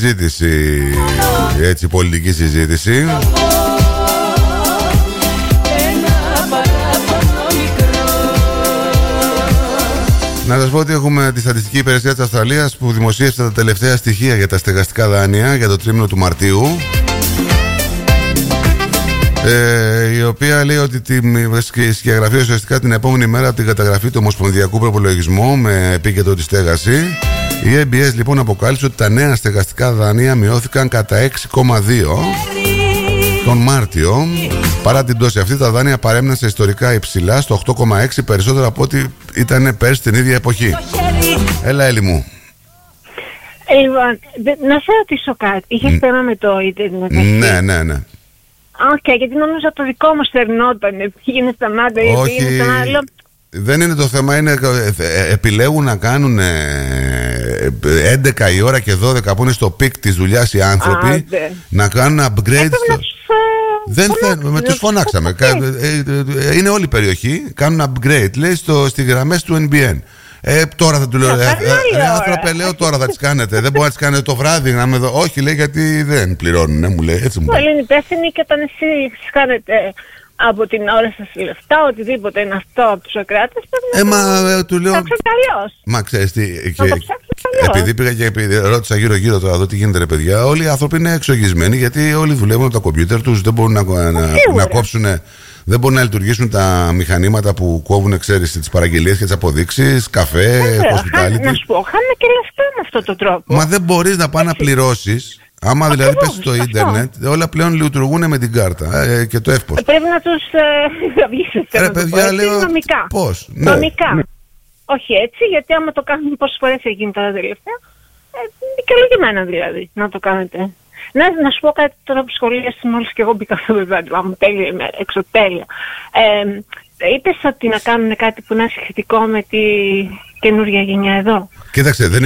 συζήτηση, έτσι, πολιτική συζήτηση. Να σας πω ότι έχουμε τη Στατιστική Υπηρεσία της Αυστραλίας που δημοσίευσε τα τελευταία στοιχεία για τα στεγαστικά δάνεια για το τρίμηνο του Μαρτίου, η οποία λέει ότι η σκιαγραφεί ουσιαστικά την επόμενη μέρα από την καταγραφή του Ομοσπονδιακού Προπολογισμού με επίκεντρο τη στέγαση. Η ABS λοιπόν αποκάλυψε ότι τα νέα στεγαστικά δάνεια μειώθηκαν κατά 6,2 τον Μάρτιο. Παρά την πτώση αυτή, τα δάνεια παρέμειναν σε ιστορικά υψηλά στο 8,6, περισσότερο από ό,τι ήταν πέρσι την ίδια εποχή. Έλα, Έλλη μου. Λοιπόν, να σε ρωτήσω κάτι. Είχες θέμα με το ίντερνετ? Ναι. Οκ, γιατί νόμιζα το δικό μου στερνόταν. Πήγαινε στα μάτια, πήγαινε στον άλλο. Δεν είναι το θέμα, είναι επιλέγουν να κάνουν 11 η ώρα και 12 που είναι στο πικ της δουλειάς οι άνθρωποι, να κάνουν upgrade. Δεν θέλουμε, τους φωνάξαμε. Είναι όλη η περιοχή, κάνουν upgrade, λέει, στις γραμμές του NBN. Τώρα θα του λέω, άνθρωπε, λέω, τώρα θα τις κάνετε. Δεν μπορεί να τις κάνετε το βράδυ να με δω. Όχι, λέει, γιατί δεν πληρώνουν, μου λέει. Έτσι μου λέει. Όλοι είναι υπεύθυνοι και όταν εσείς κάνετε από την ώρα σας λεφτά, οτιδήποτε είναι αυτό από τους ακράτες, πρέπει να του λέω, ψάξετε αλλιώς. Μα ξέρεις τι, επειδή πήγα και ρώτησα γύρω-γύρω τώρα εδώ τι γίνεται, ρε παιδιά, όλοι οι άνθρωποι είναι εξογισμένοι γιατί όλοι δουλεύουν από τα κομπιούτερ τους, δεν μπορούν να κόψουν. Δεν μπορούν να λειτουργήσουν τα μηχανήματα που κόβουν, ξέρεις, τις παραγγελίες και τις αποδείξεις, καφέ, hospitality. Να σου πω, χάνουν και λεφτά με αυτόν τον τρόπο. Μα δεν μπορείς να πας να πληρώσεις. Άμα δηλαδή πες στο ίντερνετ, όλα πλέον λειτουργούν με την κάρτα και το εύπος. Πρέπει να τους βγήσετε, παιδιά, λέω, νομικά. Πώς? Νομικά. Ναι. Όχι έτσι, γιατί άμα το κάνουμε πόσες φορές έγινε τώρα τελευταία, δικαιολογημένα δηλαδή να το κάνετε. Να σου πω κάτι τώρα που σχολίασες μόλις και εγώ μπήκα στο δεδάτημα μου, τέλεια ημέρα, εξωτέλεια. Είπες ότι να κάνουν κάτι που είναι σχετικό με τη καινούργια γενιά εδώ. Κοίταξε, δεν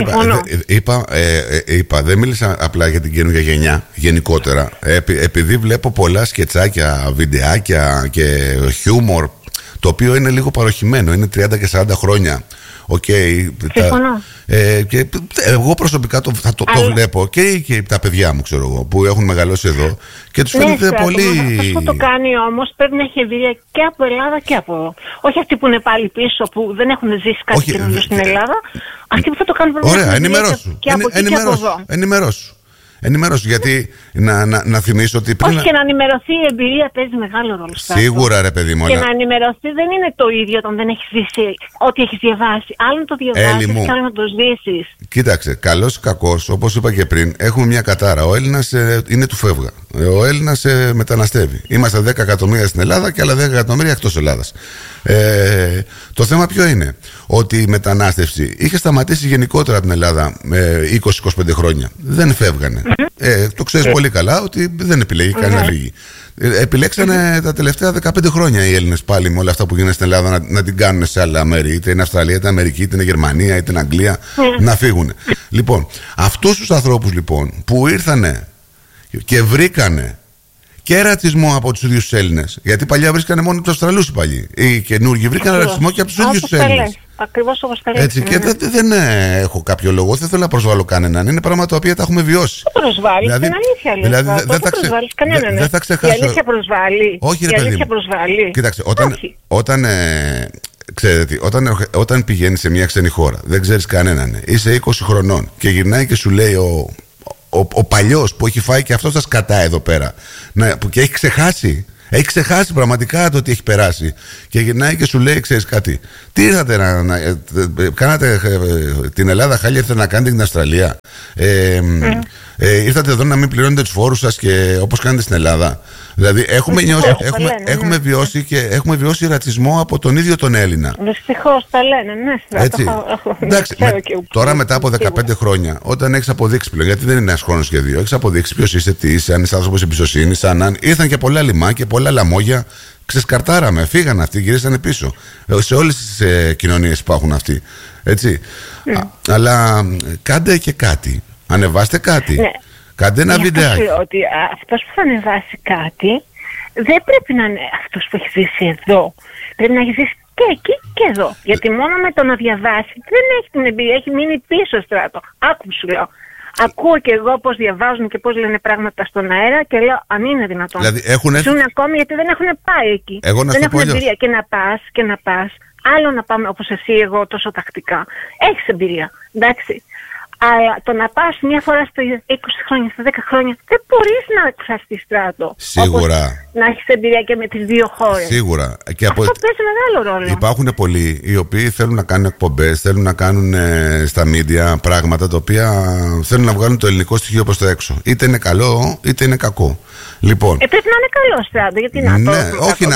είπα, δεν μίλησα απλά για την καινούργια γενιά γενικότερα. Επειδή βλέπω πολλά σκετσάκια, βιντεάκια και χιούμορ, το οποίο είναι λίγο παροχημένο, είναι 30 και 40 χρόνια. Συμφωνώ. Και εγώ προσωπικά το βλέπω και τα παιδιά μου, ξέρω εγώ, που έχουν μεγαλώσει εδώ και τους φαίνεται πολύ. Αυτό που το κάνει όμως πρέπει να έχει εμπειρία και από Ελλάδα και από εδώ. Όχι αυτοί που είναι πάλι πίσω, που δεν έχουν ζήσει κάτι καινούργιο στην Ελλάδα. Αυτοί που θα το κάνουν πρέπει να έχουν εμπειρία και από εκεί και από εδώ. Ενημέρωση, γιατί να θυμίσω ότι πριν. Όχι, και να ενημερωθεί η εμπειρία παίζει μεγάλο ρόλο. Σίγουρα, ρε παιδί μου. Και να ενημερωθεί δεν είναι το ίδιο όταν δεν έχει ζήσει ό,τι έχει διαβάσει. Άλλο να το διαβάσει και άλλο να το ζήσει. Κοίταξε, καλός ή κακός, όπως είπα και πριν, έχουμε μια κατάρα. Ο Έλληνας είναι του φεύγα. Ο Έλληνας μεταναστεύει. Είμαστε 10 εκατομμύρια στην Ελλάδα και άλλα 10 εκατομμύρια εκτός Ελλάδας. Το θέμα ποιο είναι? Ότι η μετανάστευση είχε σταματήσει γενικότερα την Ελλάδα 20-25 χρόνια. Δεν φεύγανε. Το ξέρεις πολύ καλά ότι δεν επιλέγει κανένα να φύγει. Επιλέξανε τα τελευταία 15 χρόνια οι Έλληνες πάλι με όλα αυτά που γίνανε στην Ελλάδα να την κάνουν σε άλλα μέρη, είτε είναι Αυστραλία, είτε Αμερική, είτε είναι Γερμανία, είτε είναι Αγγλία, να φύγουν. Λοιπόν, αυτούς τους ανθρώπους λοιπόν που ήρθανε και βρήκανε και ρατσισμό από τους ίδιους τους Έλληνες, γιατί παλιά βρίσκανε μόνο τους Αυστραλούς οι παλιοί. Οι καινούργοι βρήκαν ρατσισμό και από τους ίδιους τους Έλληνες. Ακριβώς όπως τα λέτε. Έτσι, και δεν έχω κάποιο λόγο, δεν θέλω να προσβάλλω κανέναν. Είναι πράγματα τα οποία τα έχουμε βιώσει. Δεν προσβάλλεις, είναι αλήθεια. Δηλαδή, δεν προσβάλλεις κανέναν. Δεν θα ξεχάσω. Η αλήθεια προσβάλλει. Όχι, ρε παιδί μου. Κοίταξε, ξέρετε, όταν πηγαίνεις σε μια ξένη χώρα, δεν ξέρεις κανέναν, είσαι 20 χρονών και γυρνάει και σου λέει ο παλιός που έχει φάει και αυτό τα σκατά εδώ πέρα και έχει ξεχάσει πραγματικά το τι έχει περάσει και γυρνάει και σου λέει, ξέρεις κάτι, τι ήρθατε κάνατε την Ελλάδα χάλια, ήρθατε να κάνετε την Αυστραλία, ήρθατε εδώ να μην πληρώνετε τους φόρους σας και όπως κάνετε στην Ελλάδα. Δηλαδή έχουμε βιώσει ρατσισμό από τον ίδιο τον Έλληνα. Δυστυχώς τα λένε, ναι. Έτσι. Εντάξει, τώρα μετά από 15 χρόνια, όταν έχεις αποδείξει πλέον, γιατί δεν είναι ένας χρόνος και δύο, έχεις αποδείξει ποιος είσαι, τι είσαι, αν είσαι άνθρωπος εμπιστοσύνης, ήρθαν και πολλά λιμά και πολλά λαμόγια, ξεσκαρτάραμε, φύγαν αυτοί, γυρίσανε πίσω. Σε όλες τις κοινωνίες υπάρχουν αυτοί. Έτσι. Αλλά κάντε και κάτι. Ανεβάστε κάτι. Ναι. Κάντε ένα βιντεάκι. Ότι αυτός που θα ανεβάσει κάτι δεν πρέπει να είναι αυτός που έχει ζήσει εδώ. Πρέπει να έχει ζήσει και εκεί και εδώ. Γιατί μόνο με το να διαβάσει δεν έχει την εμπειρία, έχει μείνει πίσω Στράτο. Άκου σου λέω. Ακούω και εγώ πώς διαβάζουν και πώς λένε πράγματα στον αέρα και λέω αν είναι δυνατόν. Δηλαδή έχουν έρθει... Ζουν ακόμη γιατί δεν έχουν πάει εκεί. Δεν έχουν εμπειρία. Και να πας, άλλο να πάμε όπως εσύ, εγώ τόσο τακτικά. Έχεις εμπειρία, εντάξει. Αλλά το να πας μια φορά στα 20 χρόνια, στα 10 χρόνια, δεν μπορείς να εκφραστείς Στράτο. Σίγουρα. Όπως να έχεις εμπειρία και με τις δύο χώρες. Σίγουρα. Και αυτό παίζει μεγάλο ρόλο. Υπάρχουν πολλοί οι οποίοι θέλουν να κάνουν εκπομπές, θέλουν να κάνουν στα media πράγματα τα οποία θέλουν να βγάλουν το ελληνικό στοιχείο προς το έξω. Είτε είναι καλό, είτε είναι κακό. Λοιπόν, πρέπει να είναι καλό, Στράτο, γιατί να το. Όχι,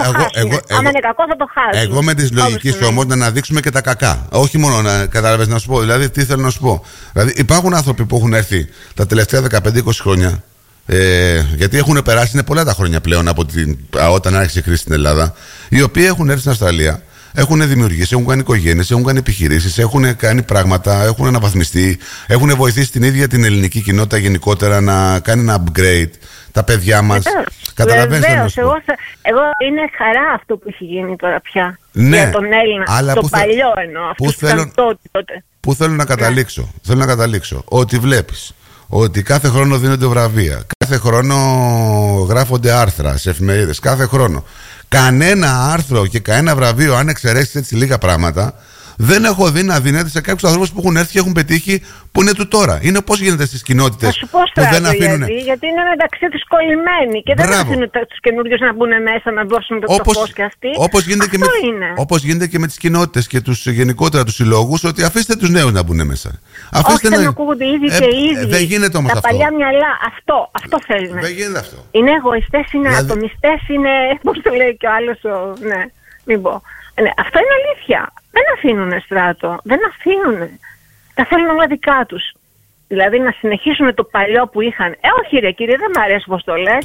αν είναι κακό θα το χάσει. Εγώ με τη λογική σου όμως να αναδείξουμε και τα κακά. Όχι μόνο να καταλάβεις να σου πω. Δηλαδή, τι θέλω να σου πω. Δηλαδή, υπάρχουν άνθρωποι που έχουν έρθει τα τελευταία 15-20 χρόνια. Γιατί έχουν περάσει, είναι πολλά τα χρόνια πλέον από όταν άρχισε η κρίση στην Ελλάδα. Οι οποίοι έχουν έρθει στην Αυστραλία, έχουν δημιουργήσει, έχουν κάνει οικογένειες, έχουν κάνει επιχειρήσεις, έχουν κάνει πράγματα, έχουν αναβαθμιστεί, έχουν βοηθήσει την ίδια την ελληνική κοινότητα γενικότερα να κάνει ένα upgrade. Τα παιδιά μας. Βεβαίως, εγώ είναι χαρά αυτό που έχει γίνει τώρα πια. Ναι, για τον Έλληνα. Αλλά το παλιό εννοώ. Αυτό που ήταν τότε. Πού θέλω να καταλήξω. Ναι. Θέλω να καταλήξω ότι βλέπεις ότι κάθε χρόνο δίνονται βραβεία. Κάθε χρόνο γράφονται άρθρα σε εφημερίδες. Κάθε χρόνο. Κανένα άρθρο και κανένα βραβείο, αν εξαιρέσεις έτσι λίγα πράγματα, δεν έχω δει να δίνεται σε κάποιους ανθρώπους που έχουν έρθει και έχουν πετύχει που είναι του τώρα. Είναι πώς γίνεται στις κοινότητες που δεν αφήνουν. Γιατί είναι μεταξύ τους κολλημένοι και δεν αφήνουν τους καινούριους να μπουν μέσα να δώσουν το φως και αυτοί. Όπως γίνεται και με τις κοινότητες και τους γενικότερα τους συλλόγους, ότι αφήστε τους νέους να μπουν μέσα. Αφήστε να ακούγονται ήδη και ήδη. Δεν γίνεται όμως αυτό. Τα παλιά μυαλά, αυτό θέλουν. Δεν γίνεται αυτό. Είναι εγωιστές, είναι ατομιστές, είναι. Πώς το λέει και ο άλλος. Ναι, μην πω. Ναι, αυτό είναι αλήθεια. Δεν αφήνουνε, Στράτο. Δεν αφήνουνε. Τα θέλουν όλα δικά τους. Δηλαδή να συνεχίσουν το παλιό που είχαν. Όχι ρε κύριε, δεν μ' αρέσει πως το λες.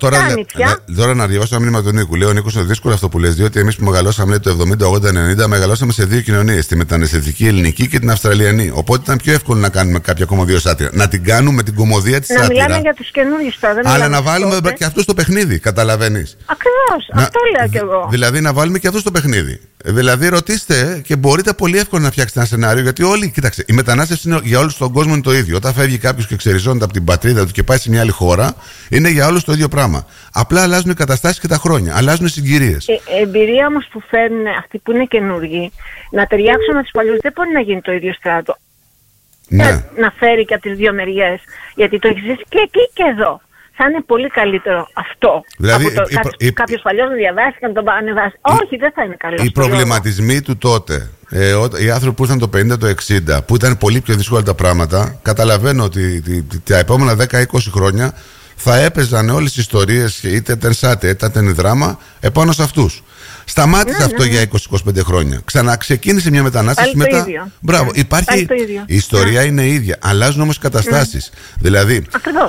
Τώρα να διαβάσω ένα μήνυμα του Νίκου. Λέει ο Νίκος είναι δύσκολο αυτό που λες, διότι εμείς που μεγαλώσαμε λέει, το 70, 80, 90 μεγαλώσαμε σε δύο κοινωνίες. Τη μεταναστευτική ελληνική και την αυστραλιανή. Οπότε ήταν πιο εύκολο να κάνουμε κάποια κομμωδία σάτυρα. Να την κάνουμε την κομμωδία της σάτυρα. Να μιλάμε για τους καινούριους τώρα. Αλλά να βάλουμε και αυτούς στο παιχνίδι, καταλαβαίνεις. Ακριβώς, αυτό λέω κι εγώ. Δηλαδή να βάλουμε και αυτούς στο παιχνίδι. Δηλαδή ρωτήστε και μπορείτε πολύ εύκολα να φτιάξετε ένα σενάριο, γιατί όλοι, κοίταξε, η μετανάστευση είναι για όλους τον κόσμο είναι το ίδιο. Όταν φεύγει κάποιος και ξεριζώνεται από την πατρίδα του και πάει σε μια άλλη χώρα, είναι για όλους το ίδιο πράγμα. Απλά αλλάζουν οι καταστάσεις και τα χρόνια, αλλάζουν οι συγκυρίες. Εμπειρία όμως που φέρνουν αυτοί που είναι καινούργοι, να ταιριάξουν με τους παλιούς, δεν μπορεί να γίνει το ίδιο Στράτο. Ναι. Να φέρει και από τις δύο μεριές, γιατί το έχει ζήσει και εκεί και εδώ. Θα είναι πολύ καλύτερο αυτό. Δηλαδή, από κάποιος παλιός να διαβάσει και να τον ανεβάσει. Όχι, δεν θα είναι καλό. Οι προβληματισμοί του τότε, οι άνθρωποι που ήρθαν το 50, το 60, που ήταν πολύ πιο δύσκολα τα πράγματα, καταλαβαίνω ότι τα επόμενα 10-20 χρόνια θα έπαιζαν όλες οι ιστορίες, είτε ήταν σάτε, είτε ήταν δράμα, επάνω σε αυτούς. Σταμάτησε αυτό για 20-25 χρόνια. Ξαναξεκίνησε μια μετανάστευση μετά. Ίδιο. Μπράβο, υπάρχει. Η ιστορία είναι ίδια. Αλλάζουν όμως καταστάσεις. Δηλαδή,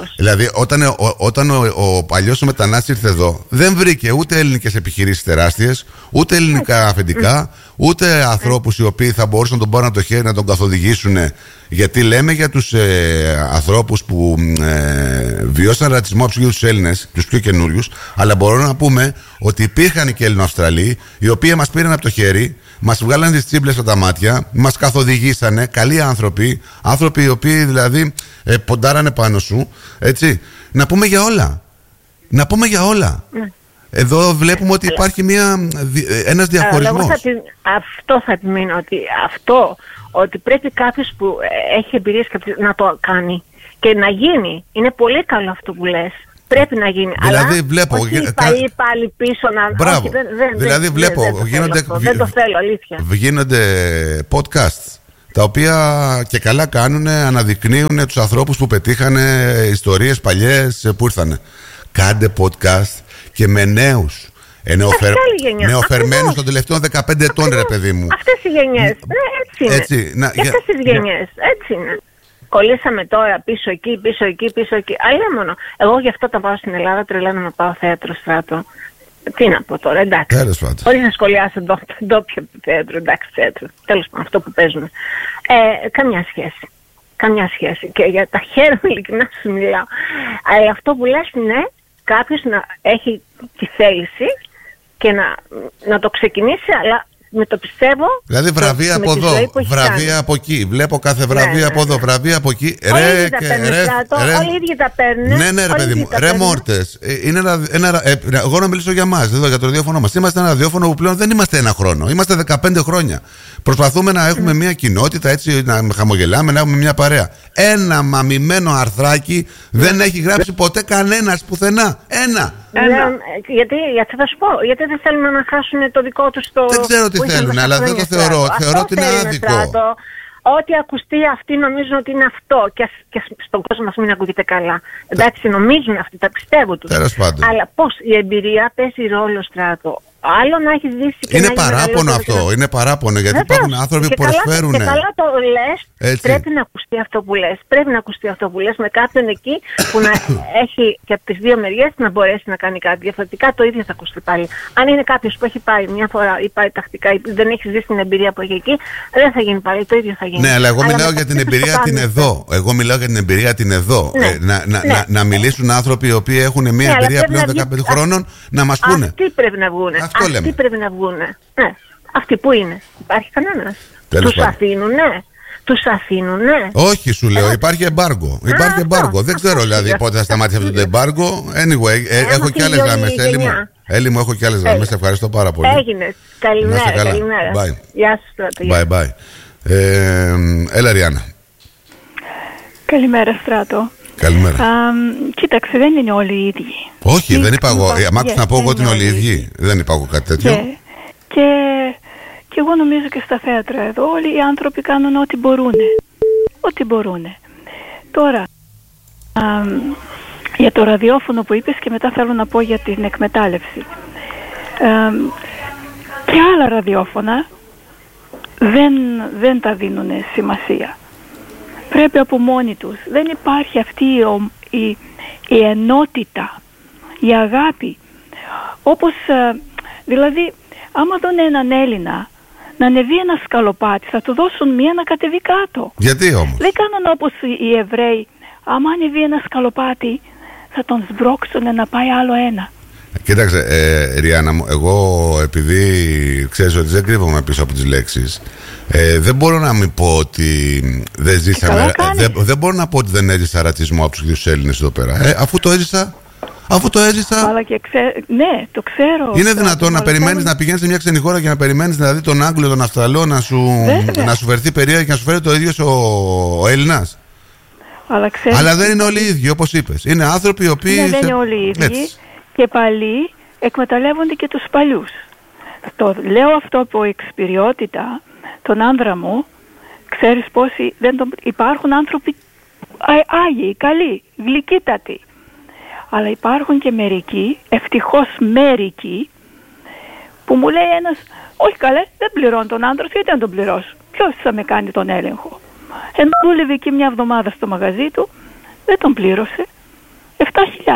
όταν ο παλιός ο μετανάστης ήρθε εδώ, δεν βρήκε ούτε ελληνικές επιχειρήσεις τεράστιες, ούτε ελληνικά αφεντικά, ούτε ανθρώπους οι οποίοι θα μπορούσαν να τον πάρουν το χέρι να τον καθοδηγήσουν. Γιατί λέμε για τους ανθρώπους που βιώσαν ρατσισμό από τους Έλληνες, τους πιο καινούριους, αλλά μπορούμε να πούμε ότι υπήρχαν και Έλληνο-Αυστραλοί, οι οποίοι μας πήραν από το χέρι, μας βγάλαν τις τσίμπλες από τα μάτια, μας καθοδηγήσανε, καλοί άνθρωποι, άνθρωποι οι οποίοι δηλαδή ποντάρανε πάνω σου, έτσι. Να πούμε για όλα. Να πούμε για όλα. Εδώ βλέπουμε ότι υπάρχει ένας διαχωρισμός. Αυτό θα επιμείνω, ότι πρέπει κάποιος που έχει εμπειρίες να το κάνει και να γίνει. Είναι πολύ καλό αυτό που λες. Πρέπει να γίνει. Δηλαδή αλλά βλέπω. Όχι πάλι πίσω να. Μπράβο. Όχι, δηλαδή βλέπω. Δεν το θέλω, αλήθεια. Γίνονται podcasts τα οποία και καλά κάνουν, αναδεικνύουν τους ανθρώπους που πετύχανε, ιστορίες παλιές που ήρθανε. Κάντε podcast και με νέους. Νεοφερμένους των τελευταίων 15 ετών, ρε παιδί μου. Αυτές οι γενιές. Έτσι είναι. Και αυτές τις γενιές. Έτσι είναι. Κολλήσαμε τώρα πίσω εκεί. Αλλήμωνο. Εγώ γι' αυτό τα πάω στην Ελλάδα, τρελαίνω να πάω θέατρο, Στράτο. Τι να πω τώρα, εντάξει. Χωρίς να σχολιάσω ντόπιο θέατρο, εντάξει, θέατρο. Τέλος πάντων, αυτό που παίζουμε. Καμιά σχέση. Και για τα χέρια μου, ειλικρινά σου μιλάω. Αλλά αυτό που λες, ναι, κάποιος να έχει τη θέληση και να το ξεκινήσει, αλλά με το πιστεύω. Δηλαδή βραβεία από εδώ, βραβεία από εκεί. Βλέπω κάθε βραβεία από εδώ, βραβεία από εκεί. Όλοι οι ίδιοι τα παίρνουν. Ναι, ρε παιδί μου. Ρε Μόρτες. Εγώ να μιλήσω για εμάς, εδώ για το ραδιόφωνο μας. Είμαστε ένα ραδιόφωνο που πλέον δεν είμαστε ένα χρόνο. Είμαστε 15 χρόνια. Προσπαθούμε να έχουμε μια κοινότητα, έτσι, να χαμογελάμε, να έχουμε μια παρέα. Ένα μαμημένο αρθράκι δεν έχει γράψει ποτέ κανένας πουθενά. Ένα. Γιατί θα σου πω, γιατί δεν θέλουν να χάσουν το δικό τους το. Δεν ξέρω τι θέλουν, αλλά δεν το θεωρώ. Θεωρώ ότι είναι άδικο. Ό,τι ακουστεί αυτοί νομίζουν ότι είναι αυτό και στον κόσμο μας μην ακούγεται καλά. Εντάξει, νομίζουν αυτοί, τα πιστεύω τους. Αλλά πώς η εμπειρία παίζει ρόλο, Στράτο. Άλλο να έχει ζήσει και είναι παράπονο αυτό, είναι παράπονο γιατί υπάρχουν άνθρωποι που προσφέρουν. Και καλά το λες, πρέπει να ακουστεί αυτό που λες. Πρέπει να ακουστεί αυτό που λες με κάποιον εκεί που να έχει και από τις δύο μεριές να μπορέσει να κάνει κάτι. Διαφορετικά το ίδιο θα ακουστεί πάλι. Αν είναι κάποιος που έχει πάει μια φορά ή πάει τακτικά ή δεν έχει ζήσει την εμπειρία που έχει εκεί, δεν θα γίνει πάλι, το ίδιο θα γίνει. Ναι, αλλά εγώ μιλάω για την εμπειρία την εδώ. Εγώ μιλάω για την εμπειρία την εδώ. Να μιλήσουν άνθρωποι οι οποίοι έχουν μια εμπειρία πλέον 15 χρόνων να μας πούνε. Αυτοί πρέπει να βγουν. Αυτοί πρέπει να βγουν. Ναι. Αυτοί που είναι. Υπάρχει κανένας. Τους αφήνουνε. Τους αφήνουνε. Όχι, σου λέω, υπάρχει εμπάργκο. Υπάρχει εμπάργκο. Δεν ξέρω δηλαδή πότε θα σταματήσει αυτό το εμπάργκο. Anyway, έχω και άλλες γραμμές. Έλλη μου, έχω και άλλες γραμμές. Ευχαριστώ πάρα πολύ. Έγινε. Καλημέρα. Γεια σας. Bye bye. Έλα, Ριάννα. Καλημέρα, Στράτο. Καλημέρα. Κοίταξε, δεν είναι όλοι οι ίδιοι. Όχι, δεν είπα εγώ. Μ' άκουσα να πω εγώ ότι είναι όλοι οι ίδιοι. Δεν είπα εγώ κάτι τέτοιο. Και εγώ νομίζω και στα θέατρα εδώ όλοι οι άνθρωποι κάνουν ό,τι μπορούν. Ό,τι μπορούν. Τώρα, για το ραδιόφωνο που είπες και μετά θέλω να πω για την εκμετάλλευση. Και άλλα ραδιόφωνα δεν τα δίνουν σημασία. Πρέπει από μόνοι τους. Δεν υπάρχει αυτή η ενότητα, η αγάπη. Όπως, δηλαδή, άμα δουν έναν Έλληνα να ανεβεί ένα σκαλοπάτι, θα του δώσουν μία να κατεβεί κάτω. Γιατί όμως? Δεν κάνουν όπως οι Εβραίοι. Άμα ανεβεί ένα σκαλοπάτι, θα τον σμπρώξουν να πάει άλλο ένα. Κοίταξε, Ριάννα μου, εγώ επειδή ξέρεις ότι δεν κρύβομαι πίσω από τις λέξεις, δεν μπορώ να μην πω ότι δεν ζήσαμε. Δεν μπορώ να πω ότι δεν έζησα ρατσισμό από τους ίδιους Έλληνες εδώ πέρα. Αφού το έζησα. Αλλά και ναι, το ξέρω. Είναι δυνατόν να περιμένεις να πηγαίνεις σε μια ξένη χώρα και να περιμένεις δηλαδή τον Άγγλο, τον Αυστραλό να σου φερθεί περίεργα και να σου φέρει το ίδιο ο Έλληνας? Αλλά δεν είναι όλοι οι ίδιοι, όπως είπες. Είναι άνθρωποι οι οποίοι. Ναι, δεν είναι όλοι οι ίδιοι. Έτσι. Και πάλι εκμεταλλεύονται και τους παλιούς. Το λέω αυτό από εξπυριότητα. Τον άνδρα μου, ξέρεις πόσοι υπάρχουν άνθρωποι άγιοι, καλοί, γλυκύτατοι. Αλλά υπάρχουν και μερικοί, ευτυχώς μερικοί, που μου λέει ένας, όχι καλέ, δεν πληρώνω τον άντρα σου, γιατί να τον πληρώσω? Ποιος θα με κάνει τον έλεγχο? Ενώ δούλευε εκεί μια εβδομάδα στο μαγαζί του, δεν τον πλήρωσε 7.000.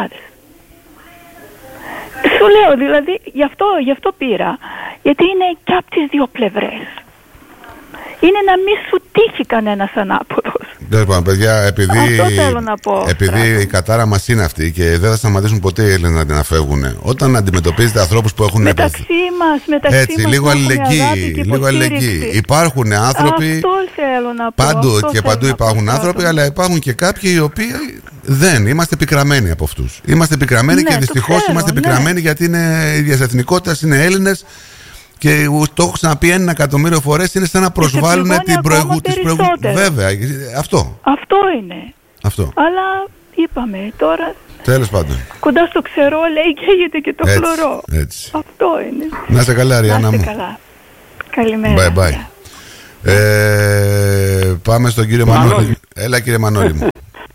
Σου λέω δηλαδή, γι' αυτό πήρα, γιατί είναι και από τις δύο πλευρές. Είναι να μην σου τύχει κανένας ανάποδος. Δεν πάμε, παιδιά, επειδή η κατάρα μας είναι αυτή και δεν θα σταματήσουν ποτέ οι Έλληνες να φεύγουν. Όταν αντιμετωπίζετε ανθρώπους που έχουν μεταξύ μας έτσι, λίγο αλληλεγγύη. Υπάρχουν άνθρωποι. Αυτό θέλω να πω. Παντού υπάρχουν άνθρωποι, αλλά υπάρχουν και κάποιοι οι οποίοι δεν. Είμαστε πικραμένοι από αυτούς. Είμαστε πικραμένοι και δυστυχώς είμαστε πικραμένοι γιατί είναι ίδιας εθνικότητας, είναι Έλληνες. Και το έχω ξαναπεί 1 εκατομμύριο φορές, είναι σαν να προσβάλλουν την προηγούμενη. Βέβαια, αυτό. Αυτό είναι. Αυτό. Αλλά είπαμε τώρα. Τέλος πάντων. Κοντά στο ξερό λέει καίγεται και το χλωρό. Έτσι. Αυτό είναι. Να είστε καλά, Ριάννα μου. Καλά. Καλημέρα. Bye bye. Πάμε στον κύριο Μανώλη. Έλα, κύριε Μανώλη μου.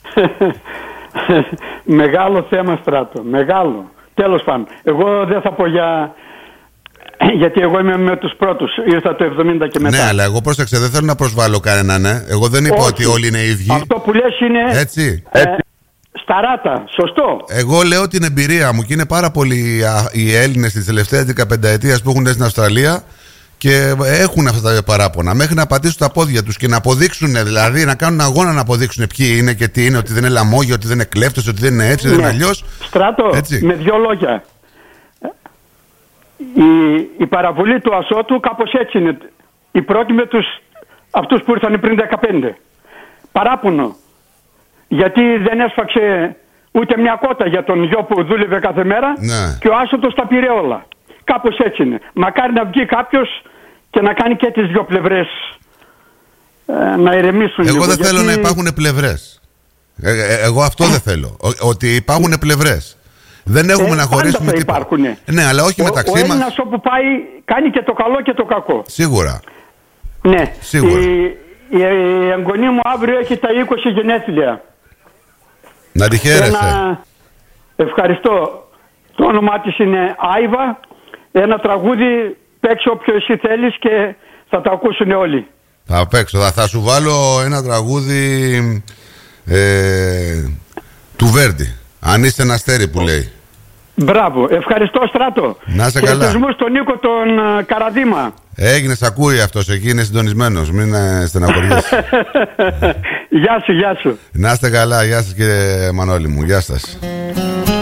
Μεγάλο θέμα, Στράτο. Μεγάλο. Τέλος πάντων. Εγώ δεν θα πω γιατί εγώ είμαι με τους πρώτους. Ήρθα το 70 και μετά. Ναι, αλλά εγώ πρόσεξε, δεν θέλω να προσβάλλω κανέναν. Ναι. Εγώ δεν είπα ότι όλοι είναι ίδιοι. Αυτό που λες είναι. Έτσι. Σταράτα. Σωστό. Εγώ λέω την εμπειρία μου και είναι πάρα πολλοί οι Έλληνες της τελευταίας 15ετίας που έχουν στην Αυστραλία και έχουν αυτά τα παράπονα. Μέχρι να πατήσουν τα πόδια τους και να αποδείξουν, δηλαδή να κάνουν αγώνα να αποδείξουν ποιοι είναι και τι είναι, ότι δεν είναι λαμόγια, ότι δεν είναι κλέφτες, ότι δεν είναι έτσι, δεν είναι αλλιώς. Στράτο, έτσι. Με 2 λόγια. η παραβολή του Ασώτου κάπως έτσι είναι. Η πρώτη με αυτούς που ήρθαν πριν 15. Παράπονο. Γιατί δεν έσφαξε ούτε μια κότα για τον γιο που δούλευε κάθε μέρα, ναι. Και ο Άσωτος τα πήρε όλα. Κάπως έτσι είναι. Μακάρι να βγει κάποιος και να κάνει και τις δύο πλευρές να ηρεμήσουν. Εγώ δεν θέλω να υπάρχουν πλευρές. Εγώ αυτό δεν θέλω. Ότι υπάρχουν πλευρές. Δεν έχουμε να χωρίσουμε τίποτα. Ναι, αλλά όχι μεταξύ μας. Ο Έλληνας όπου πάει κάνει και το καλό και το κακό. Σίγουρα. Ναι. Σίγουρα. Η εγγονή μου αύριο έχει τα 20 γενέθλια. Να τη χαίρεσαι. Ευχαριστώ. Το όνομά της είναι Άιβα. Ένα τραγούδι παίξω όποιο εσύ θέλεις και θα το ακούσουν όλοι. Θα παίξω. Θα σου βάλω ένα τραγούδι του Βέρντι. Αν είσαι ένα αστέρι που λέει. Μπράβο. Ευχαριστώ, Στράτο. Να είσαι καλά. Χαιρετισμούς στον Νίκο τον Καραδίμα. Έγινε, σ' ακούει αυτός εκεί, είναι συντονισμένος. Μην στεναχωριέσαι. Γεια σου, γεια σου. Να είστε καλά, γεια σας κύριε Μανώλη μου, γεια σας.